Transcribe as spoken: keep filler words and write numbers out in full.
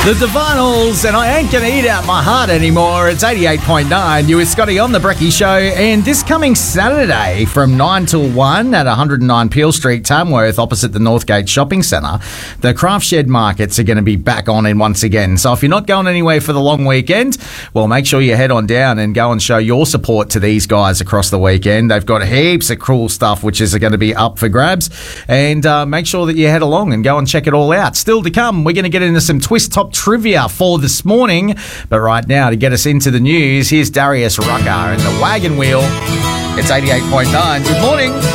The Divinals, and I ain't gonna eat out my heart anymore. It's eighty-eight point nine. You with Scotty on the Brekkie Show, and this coming Saturday from nine till one at one oh nine Peel Street, Tamworth, opposite the Northgate Shopping Centre, the craft shed markets are going to be back on in once again. So if you're not going anywhere for the long weekend, well, make sure you head on down and go and show your support to these guys across the weekend. They've got heaps of cool stuff which is going to be up for grabs, and uh, make sure that you head along and go and check it all out. Still to come, we're going to get into some Twist Top trivia for this morning, but right now, to get us into the news, here's Darius Rucker and the Wagon Wheel. It's eighty-eight point nine. Good morning.